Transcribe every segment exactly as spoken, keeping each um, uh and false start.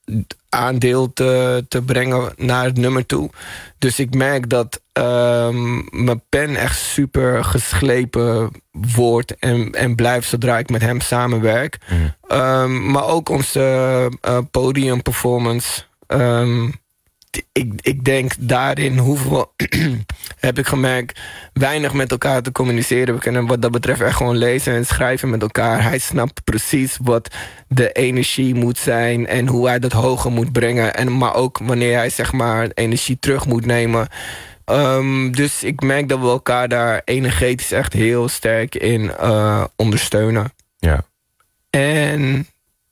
aandeel te, te brengen naar het nummer toe. Dus ik merk dat um, mijn pen echt super geslepen wordt en, en blijft zodra ik met hem samenwerk. Mm. Um, maar ook onze uh, podiumperformance. Um, ik, ik denk daarin hoeven we, heb ik gemerkt, weinig met elkaar te communiceren. We kunnen wat dat betreft echt gewoon lezen en schrijven met elkaar. Hij snapt precies wat de energie moet zijn en hoe hij dat hoger moet brengen. En, maar ook wanneer hij zeg maar energie terug moet nemen. Um, dus ik merk dat we elkaar daar energetisch echt heel sterk in uh, ondersteunen. Ja. En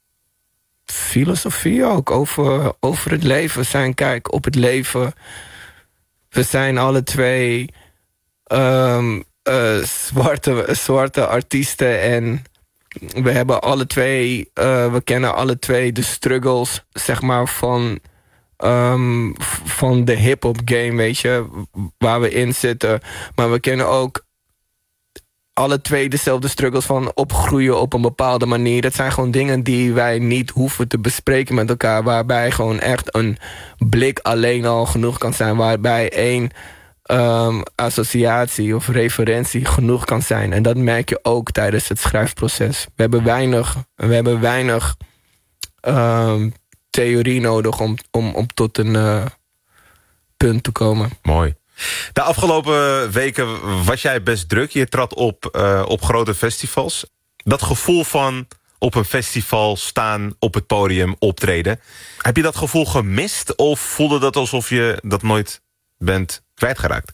filosofie ook over, over het leven. Zijn kijk op het leven. We zijn alle twee um, uh, zwarte, zwarte artiesten. En we hebben alle twee, uh, we kennen alle twee de struggles, zeg maar, van, um, van de hip-hop game, weet je, waar we in zitten. Maar we kennen ook alle twee dezelfde struggles van opgroeien op een bepaalde manier. Dat zijn gewoon dingen die wij niet hoeven te bespreken met elkaar. Waarbij gewoon echt een blik alleen al genoeg kan zijn. Waarbij één um, associatie of referentie genoeg kan zijn. En dat merk je ook tijdens het schrijfproces. We hebben weinig, we hebben weinig um, theorie nodig om, om, om tot een uh, punt te komen. Mooi. De afgelopen weken was jij best druk. Je trad op uh, op grote festivals. Dat gevoel van op een festival staan, op het podium, optreden. Heb je dat gevoel gemist? Of voelde dat alsof je dat nooit bent kwijtgeraakt?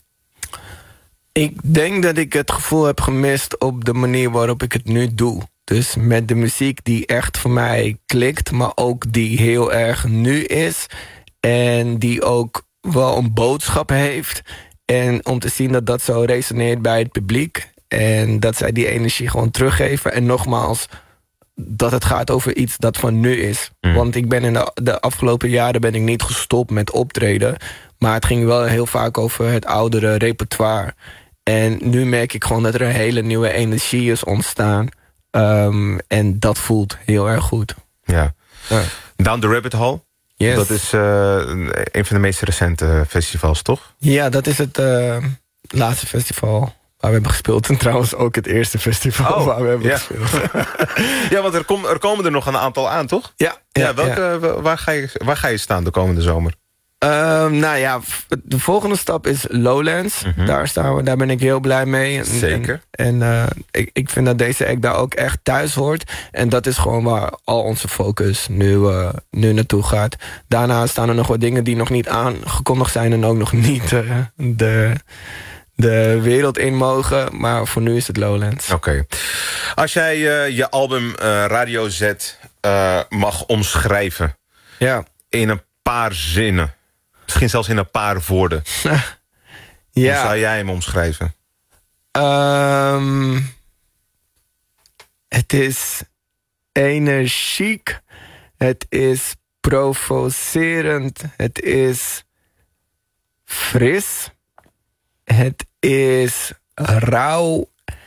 Ik denk dat ik het gevoel heb gemist op de manier waarop ik het nu doe. Dus met de muziek die echt voor mij klikt, maar ook die heel erg nu is. En die ook wel een boodschap heeft. En om te zien dat dat zo resoneert bij het publiek. En dat zij die energie gewoon teruggeven. En nogmaals, dat het gaat over iets dat van nu is. Mm. Want ik ben in de, de afgelopen jaren ben ik niet gestopt met optreden. Maar het ging wel heel vaak over het oudere repertoire. En nu merk ik gewoon dat er een hele nieuwe energie is ontstaan. Um, en dat voelt heel erg goed. Ja. ja. Down the Rabbit Hole? Yes. Dat is uh, een van de meest recente festivals, toch? Ja, dat is het uh, laatste festival waar we hebben gespeeld. En trouwens ook het eerste festival oh, waar we hebben ja. gespeeld. Ja, want er, kom, er komen er nog een aantal aan, toch? Ja. ja, ja, welke, ja. Waar, ga je, waar ga je staan de komende zomer? Um, nou ja, de volgende stap is Lowlands. Mm-hmm. Daar, staan we, daar ben ik heel blij mee. En, Zeker. En, en uh, ik, ik vind dat deze act daar ook echt thuis hoort. En dat is gewoon waar al onze focus nu, uh, nu naartoe gaat. Daarna staan er nog wat dingen die nog niet aangekondigd zijn... en ook nog niet uh, de, de wereld in mogen. Maar voor nu is het Lowlands. Oké. Okay. Als jij uh, je album uh, Radio Z uh, mag omschrijven... Ja. In een paar zinnen... Misschien zelfs in een paar woorden. Ja. Hoe zou jij hem omschrijven? Um, het is energiek. Het is provocerend. Het is fris. Het is rauw.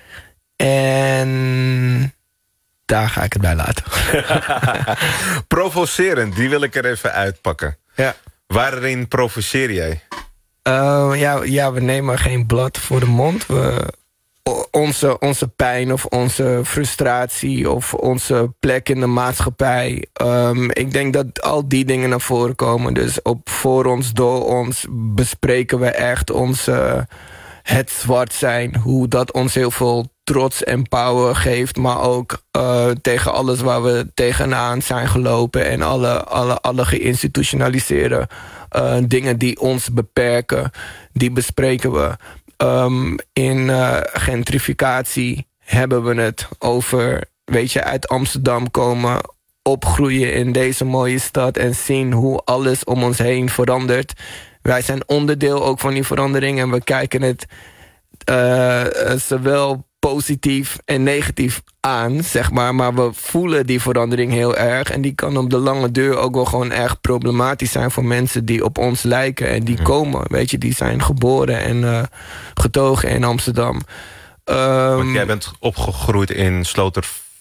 En daar ga ik het bij laten. Provocerend, die wil ik er even uitpakken. Ja. Waarin provoceer jij? Uh, ja, ja, we nemen geen blad voor de mond. We, onze, onze pijn of onze frustratie of onze plek in de maatschappij. Um, ik denk dat al die dingen naar voren komen. Dus op voor ons, door ons bespreken we echt onze, het zwart zijn. Hoe dat ons heel veel trots en power geeft. Maar ook uh, tegen alles waar we tegenaan zijn gelopen. En alle, alle, alle geïnstitutionaliseerde uh, dingen die ons beperken. Die bespreken we. Um, in uh, gentrificatie hebben we het over, weet je, uit Amsterdam komen, opgroeien in deze mooie stad en zien hoe alles om ons heen verandert. Wij zijn onderdeel ook van die verandering en we kijken het uh, zowel positief en negatief aan, zeg maar. Maar we voelen die verandering heel erg. En die kan op de lange duur ook wel gewoon erg problematisch zijn voor mensen die op ons lijken. En die komen, weet je, die zijn geboren en uh, getogen in Amsterdam. Um, Want jij bent opgegroeid in Sloter...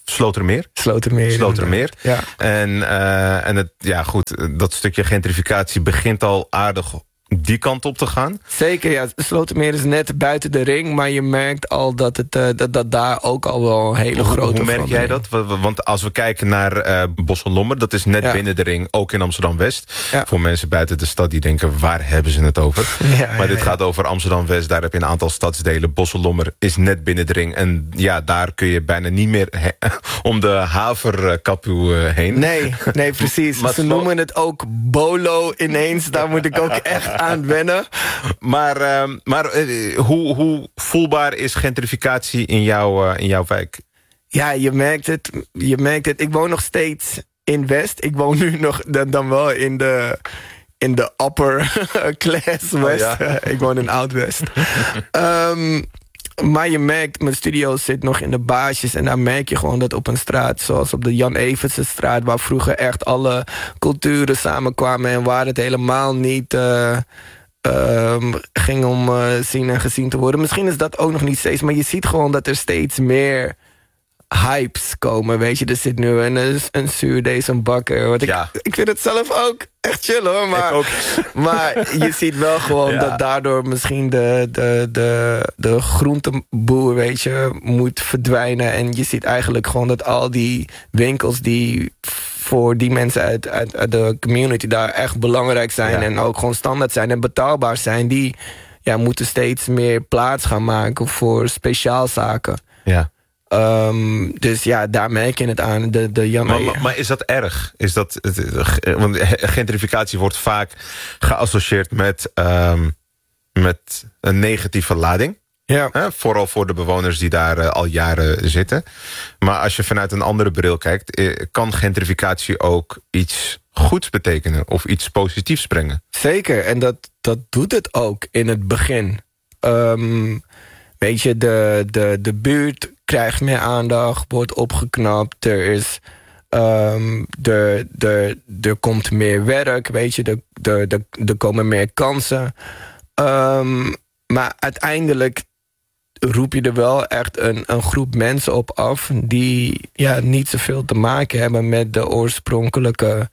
Slotermeer? Slotermeer. Slotermeer. Ja. En, uh, en het, ja goed, dat stukje gentrificatie begint al aardig die kant op te gaan. Zeker, ja. Slotermeer is net buiten de ring, maar je merkt al dat, het, uh, dat, dat daar ook al wel een hele hoe, grote... Hoe merk jij dat? Want als we kijken naar uh, Bos en Lommer, dat is net ja. binnen de ring, ook in Amsterdam-West. Ja. Voor mensen buiten de stad die denken, waar hebben ze het over? Ja, maar ja, dit ja. gaat over Amsterdam-West, daar heb je een aantal stadsdelen. Bos en Lommer is net binnen de ring. En ja, daar kun je bijna niet meer he- om de haverkapoe uh, heen. Nee, nee precies. Ze slo- noemen het ook Bolo ineens. Daar moet ik ook echt aan wennen. Maar, uh, maar uh, hoe, hoe voelbaar is gentrificatie in, jou, uh, in jouw wijk? Ja, je merkt het. Je merkt het. Ik woon nog steeds in West. Ik woon nu nog dan, dan wel in de, in de upper class West. Oh, ja. Ik woon in Oud-West. um, maar je merkt, mijn studio zit nog in de baasjes. En daar merk je gewoon dat op een straat zoals op de Jan Evertsenstraat, waar vroeger echt alle culturen samenkwamen en waar het helemaal niet uh, um, ging om uh, zien en gezien te worden. Misschien is dat ook nog niet steeds, maar je ziet gewoon dat er steeds meer hypes komen, weet je. Er zit nu een, een zuurdees, een bakker. Want ik, ja. ik vind het zelf ook echt chill, hoor. Maar, ook. maar je ziet wel gewoon ja. dat daardoor misschien de, de, de, de groenteboer, weet je, moet verdwijnen. En je ziet eigenlijk gewoon dat al die winkels die voor die mensen uit, uit, uit de community daar echt belangrijk zijn. Ja. En ook gewoon standaard zijn en betaalbaar zijn. Die ja, moeten steeds meer plaats gaan maken voor speciaalzaken. Ja. Um, dus ja, daar merk je het aan. De, de Jan maar, maar, maar is dat erg? Is dat, want gentrificatie wordt vaak geassocieerd met, um, met een negatieve lading. Ja. Hè? Vooral voor de bewoners die daar uh, al jaren zitten. Maar als je vanuit een andere bril kijkt, kan gentrificatie ook iets goeds betekenen of iets positiefs brengen. Zeker, en dat, dat doet het ook in het begin. Um, weet je, de, de, de buurt krijgt meer aandacht, wordt opgeknapt. Er is, um, er, er, er komt meer werk, weet je, er, er, er, er komen meer kansen. Um, maar uiteindelijk roep je er wel echt een, een groep mensen op af die ja, niet zoveel te maken hebben met de oorspronkelijke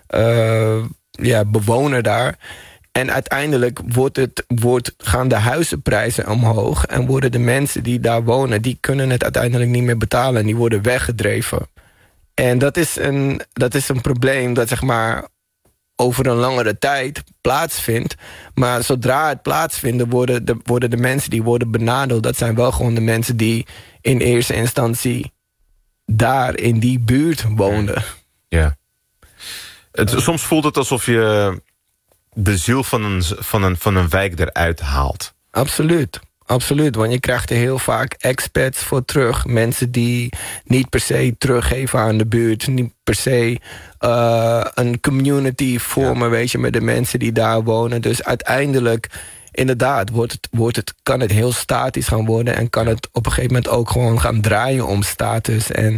uh, ja, bewoner daar. En uiteindelijk wordt het, wordt, gaan de huizenprijzen omhoog en worden de mensen die daar wonen, die kunnen het uiteindelijk niet meer betalen en die worden weggedreven. En dat is een, dat is een probleem dat zeg maar over een langere tijd plaatsvindt. Maar zodra het plaatsvindt, worden de, worden de mensen die worden benadeeld, dat zijn wel gewoon de mensen die in eerste instantie daar in die buurt woonden. Ja. Het, soms voelt het alsof je de ziel van een, van een, van een wijk eruit haalt. Absoluut. Absoluut, want je krijgt er heel vaak expats voor terug. Mensen die niet per se teruggeven aan de buurt. Niet per se uh, een community vormen, ja. weet je, met de mensen die daar wonen. Dus uiteindelijk, inderdaad, wordt het, wordt het, kan het heel statisch gaan worden. En kan het op een gegeven moment ook gewoon gaan draaien om status. En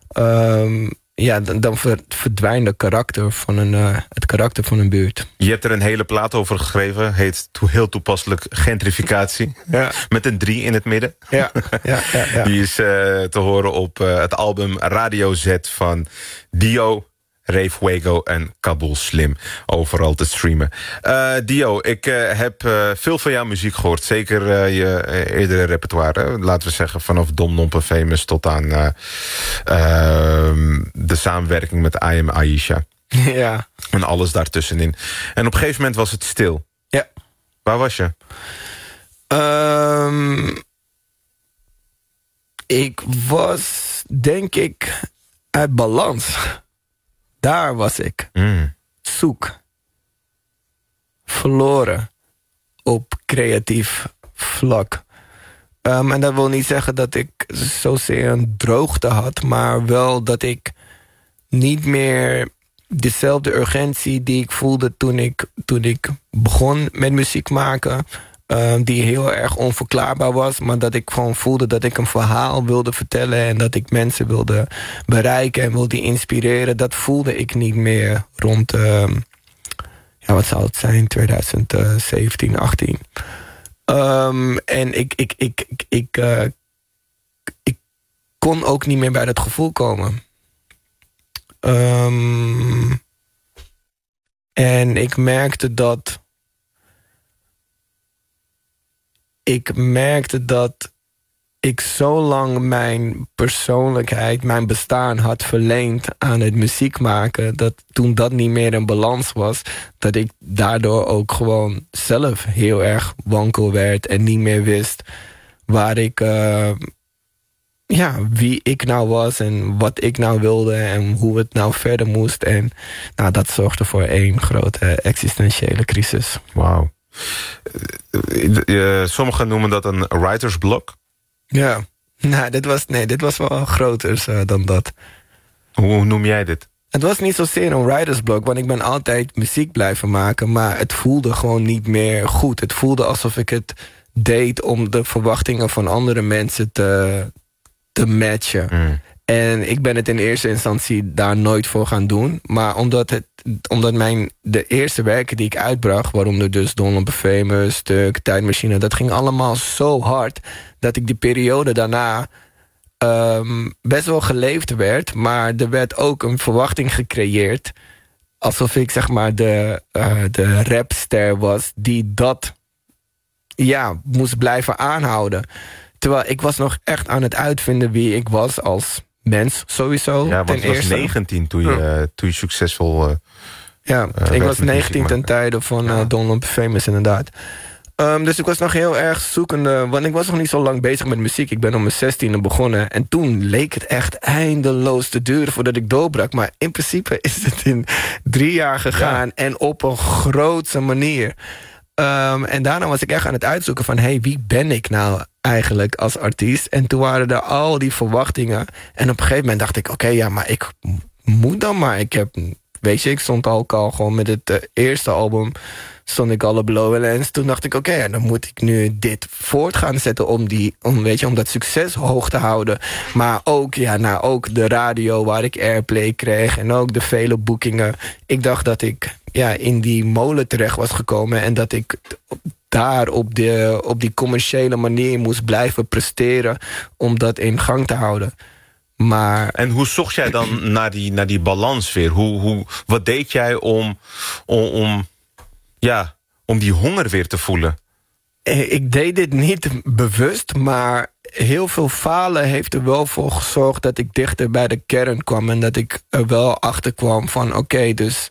um, ja, dan, dan verdwijnt de karakter van een, uh, het karakter van een buurt. Je hebt er een hele plaat over geschreven. Heet to- heel toepasselijk Gentrificatie. Ja. Met een drie in het midden. Ja, ja, ja, ja. Die is uh, te horen op uh, het album Radio Z van Dio, Ray Fuego en Kabul Slim. Overal te streamen. Uh, Dio, ik uh, heb uh, veel van jouw muziek gehoord. Zeker uh, je uh, eerdere repertoire. Laten we zeggen vanaf Dom Nompe Famous tot aan uh, uh, de samenwerking met I Am Aisha. Ja. En alles daartussenin. En op een gegeven moment was het stil. Ja. Waar was je? Um, ik was, denk ik, uit balans. Daar was ik. Mm. Zoek. Verloren. Op creatief vlak. Um, en dat wil niet zeggen dat ik zozeer een droogte had, maar wel dat ik niet meer dezelfde urgentie die ik voelde toen ik, toen ik begon met muziek maken, um, die heel erg onverklaarbaar was, maar dat ik gewoon voelde dat ik een verhaal wilde vertellen en dat ik mensen wilde bereiken en wilde inspireren. Dat voelde ik niet meer rond, um, ja, wat zou het zijn, twintig zeventien, achttien. Um, en ik, ik, ik, ik, ik, uh, ik kon ook niet meer bij dat gevoel komen. Um, en ik merkte dat... Ik merkte dat ik zo lang mijn persoonlijkheid, mijn bestaan had verleend aan het muziek maken, dat toen dat niet meer in balans was, dat ik daardoor ook gewoon zelf heel erg wankel werd en niet meer wist waar ik, uh, ja, wie ik nou was en wat ik nou wilde en hoe het nou verder moest. En nou, dat zorgde voor één grote existentiële crisis. Wauw. Uh, sommigen noemen dat een writer's block. Ja, nou, dit was, nee, dit was wel groter uh, dan dat. Hoe noem jij dit? Het was niet zozeer een writersblok, want ik ben altijd muziek blijven maken, maar het voelde gewoon niet meer goed. Het voelde alsof ik het deed om de verwachtingen van andere mensen te, te matchen. Mm. En ik ben het in eerste instantie daar nooit voor gaan doen. Maar omdat, het, omdat mijn, de eerste werken die ik uitbracht, waaronder dus Don't Lump Famous, Stuk, Tijdmachine, dat ging allemaal zo hard dat ik die periode daarna um, best wel geleefd werd. Maar er werd ook een verwachting gecreëerd, alsof ik zeg maar de, uh, de rapster was die dat ja, moest blijven aanhouden. Terwijl ik was nog echt aan het uitvinden wie ik was als mens, sowieso. Ja, want je was negentien toen je, uh, toen je succesvol... Uh, ja, uh, ik was negentien ten tijde van uh, Don't Lump Famous, inderdaad. Um, dus ik was nog heel erg zoekende, want ik was nog niet zo lang bezig met muziek. Ik ben om mijn zestiende begonnen en toen leek het echt eindeloos te duren voordat ik doorbrak. Maar in principe is het in drie jaar gegaan ja. en op een grootse manier. Um, en daarna was ik echt aan het uitzoeken van, hey, wie ben ik nou eigenlijk als artiest? En toen waren er al die verwachtingen. En op een gegeven moment dacht ik, oké, okay, ja, maar ik moet dan maar. Ik heb, weet je, ik stond ook al gewoon met het uh, eerste album, stond ik al op Lowlands. Toen dacht ik, oké, okay, ja, dan moet ik nu dit voort gaan zetten om, die, om, weet je, om dat succes hoog te houden. Maar ook, ja, nou, ook de radio waar ik airplay kreeg en ook de vele boekingen. Ik dacht dat ik ja, in die molen terecht was gekomen en dat ik daar op, de, op die commerciële manier moest blijven presteren om dat in gang te houden. Maar en hoe zocht jij dan naar die, naar die balans weer? Hoe, hoe, wat deed jij om, om, om, ja, om die honger weer te voelen? Ik deed dit niet bewust, maar heel veel falen heeft er wel voor gezorgd dat ik dichter bij de kern kwam en dat ik er wel achter kwam van oké, okay, dus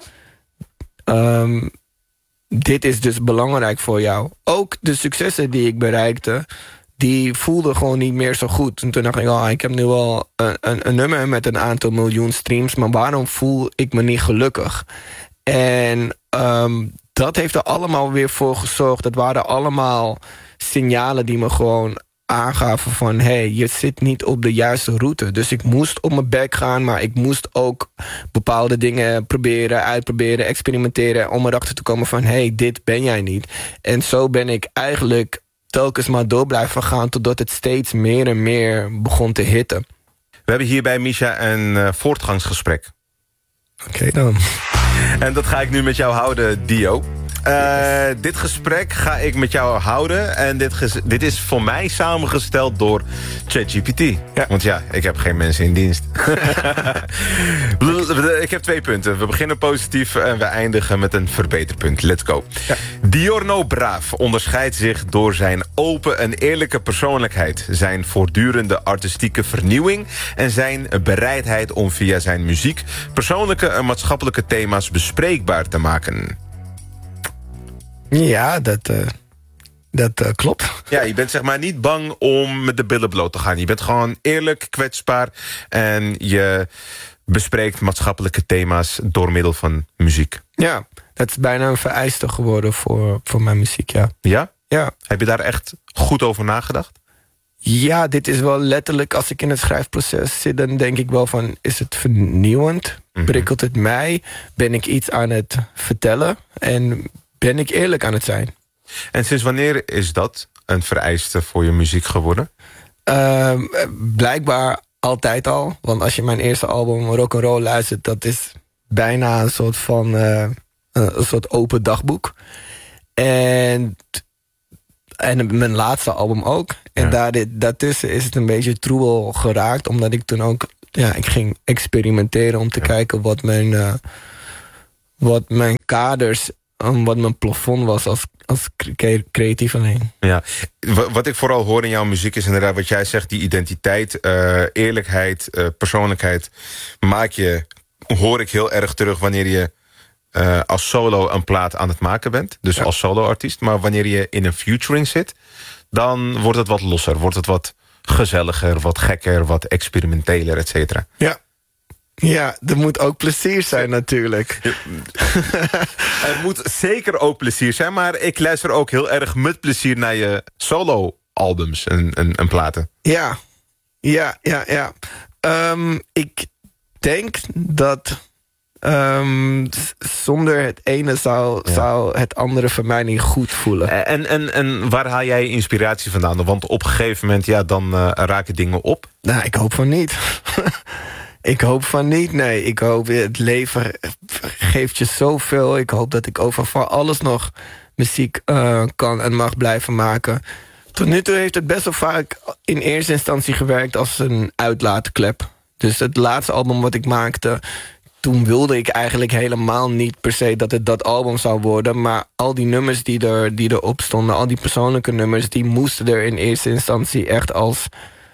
Um, dit is dus belangrijk voor jou. Ook de successen die ik bereikte, die voelden gewoon niet meer zo goed. En toen dacht ik, oh, ik heb nu wel een, een, een nummer met een aantal miljoen streams, maar waarom voel ik me niet gelukkig? En um, dat heeft er allemaal weer voor gezorgd. Dat waren allemaal signalen die me gewoon aangaven van, hé, hey, je zit niet op de juiste route. Dus ik moest op mijn bek gaan, maar ik moest ook bepaalde dingen proberen, uitproberen, experimenteren, om erachter te komen van, hé, hey, dit ben jij niet. En zo ben ik eigenlijk telkens maar door blijven gaan, totdat het steeds meer en meer begon te hitten. We hebben hier bij Misha een uh, voortgangsgesprek. Oké okay, dan. En dat ga ik nu met jou houden, Dio. Uh, dit gesprek ga ik met jou houden. En dit, dit is voor mij samengesteld door ChatGPT. Ja. Want ja, ik heb geen mensen in dienst. Ik heb twee punten. We beginnen positief en we eindigen met een verbeterpunt. Let's go. Ja. Diorno Braaf onderscheidt zich door zijn open en eerlijke persoonlijkheid, zijn voortdurende artistieke vernieuwing en zijn bereidheid om via zijn muziek persoonlijke en maatschappelijke thema's bespreekbaar te maken. Ja, dat, uh, dat uh, klopt. Ja, je bent zeg maar niet bang om met de billen bloot te gaan. Je bent gewoon eerlijk, kwetsbaar en je bespreekt maatschappelijke thema's door middel van muziek. Ja, dat is bijna een vereiste geworden voor, voor mijn muziek, ja. Ja? Ja. Heb je daar echt goed over nagedacht? Ja, dit is wel letterlijk, als ik in het schrijfproces zit, dan denk ik wel van, is het vernieuwend? Mm-hmm. Prikkelt het mij? Ben ik iets aan het vertellen? En ben ik eerlijk aan het zijn? En sinds wanneer is dat een vereiste voor je muziek geworden? Uh, blijkbaar altijd al. Want als je mijn eerste album Rock'n'Roll luistert, dat is bijna een soort van uh, een soort open dagboek. En, en mijn laatste album ook. En Ja. daar, daartussen is het een beetje troebel geraakt. Omdat ik toen ook... Ja, ik ging experimenteren om te Ja. kijken wat mijn... Uh, wat mijn kaders... Um, wat mijn plafond was als, als cre- creatieveling. Ja, w- wat ik vooral hoor in jouw muziek is inderdaad wat jij zegt, die identiteit, uh, eerlijkheid, uh, persoonlijkheid maak je, hoor ik heel erg terug wanneer je uh, als solo een plaat aan het maken bent. Dus Ja. als solo-artiest. Maar wanneer je in een featuring zit, dan wordt het wat losser, wordt het wat gezelliger, wat gekker, wat experimenteler, et cetera. Ja. Ja, er moet ook plezier zijn natuurlijk. Er moet zeker ook plezier zijn, maar ik luister ook heel erg met plezier naar je solo-albums en, en, en platen. Ja, ja, ja, ja. Um, ik denk dat um, zonder het ene zou, Ja. zou het andere voor mij niet goed voelen. En, en, en waar haal jij je inspiratie vandaan? Want op een gegeven moment, ja, dan uh, raken dingen op. Nou, ik hoop van niet. Ik hoop van niet, nee. Ik hoop, het leven geeft je zoveel. Ik hoop dat ik over van alles nog muziek uh, kan en mag blijven maken. Tot nu toe heeft het best wel vaak in eerste instantie gewerkt als een uitlaatklep. Dus het laatste album wat ik maakte, toen wilde ik eigenlijk helemaal niet per se dat het dat album zou worden. Maar al die nummers die, er, die erop stonden, al die persoonlijke nummers, die moesten er in eerste instantie echt als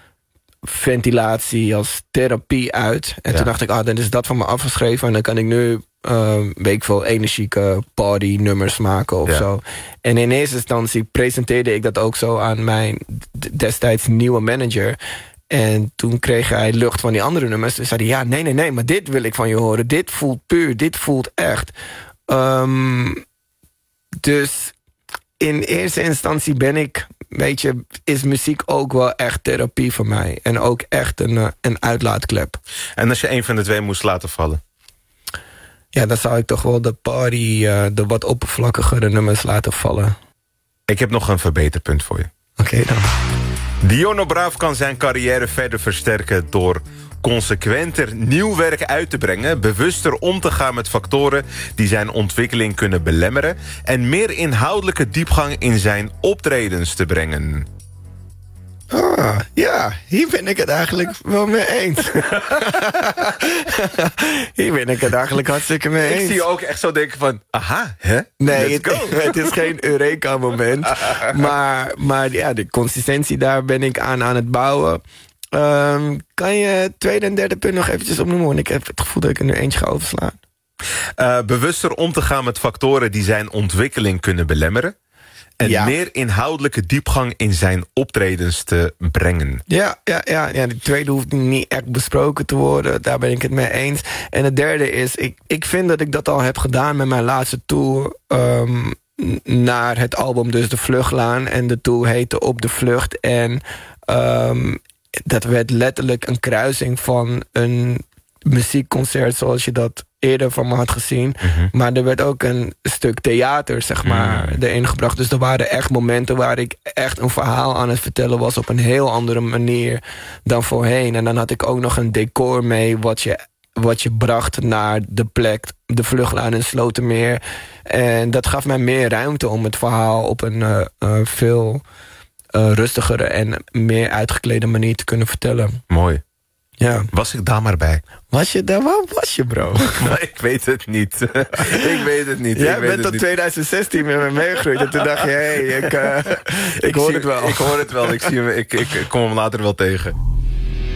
ventilatie, als therapie uit. En Ja. toen dacht ik, ah, dan is dat van me afgeschreven en dan kan ik nu, uh, weet ik veel, energieke party nummers maken of Ja. zo. En in eerste instantie presenteerde ik dat ook zo aan mijn destijds nieuwe manager. En toen kreeg hij lucht van die andere nummers. Dus zei hij, ja, nee, nee, nee, maar dit wil ik van je horen. Dit voelt puur, dit voelt echt. Um, dus in eerste instantie ben ik, weet je, is muziek ook wel echt therapie voor mij. En ook echt een, uh, een uitlaatklep. En als je een van de twee moest laten vallen? Ja, dan zou ik toch wel de party, uh, de wat oppervlakkigere nummers laten vallen. Ik heb nog een verbeterpunt voor je. Oké okay, dan. Dionne Braaf kan zijn carrière verder versterken door consequenter nieuw werk uit te brengen, bewuster om te gaan met factoren die zijn ontwikkeling kunnen belemmeren en meer inhoudelijke diepgang in zijn optredens te brengen. Ah, ja, hier ben ik het eigenlijk wel mee eens. Hier ben ik het eigenlijk hartstikke mee eens. Ik zie je ook echt zo denken van, aha, hè? Nee, Let's het, go. het is geen Eureka-moment. maar maar ja, de consistentie, daar ben ik aan aan het bouwen. Um, kan je het tweede en derde punt nog eventjes opnoemen? Want ik heb het gevoel dat ik er nu eentje ga overslaan. Uh, bewuster om te gaan met factoren die zijn ontwikkeling kunnen belemmeren. En ja. meer inhoudelijke diepgang in zijn optredens te brengen. Ja, ja, ja, ja, de tweede hoeft niet echt besproken te worden. Daar ben ik het mee eens. En het derde is, ik, ik vind dat ik dat al heb gedaan met mijn laatste tour Um, naar het album, dus De Vluchtlaan. En de tour heette Op de Vlucht. En um, dat werd letterlijk een kruising van een muziekconcert zoals je dat eerder van me had gezien. Mm-hmm. Maar er werd ook een stuk theater, zeg maar, Mm. erin gebracht. Dus er waren echt momenten waar ik echt een verhaal aan het vertellen was op een heel andere manier dan voorheen. En dan had ik ook nog een decor mee wat je, wat je bracht naar de plek, de Vluchtlaan in Slotermeer. En dat gaf mij meer ruimte om het verhaal op een uh, uh, veel uh, rustigere en meer uitgeklede manier te kunnen vertellen. Mooi. Ja. Was ik daar maar bij? Was je daar? Waar was je, bro? Ik weet het niet. Ik weet het niet. Jij ik weet bent het tot niet. twintig zestien met me meegegroeid. En toen dacht je, hé, hey, ik, uh, ik, ik hoor zie, het wel. Ik hoor het wel. Ik, zie hem, ik, ik, ik kom hem later wel tegen.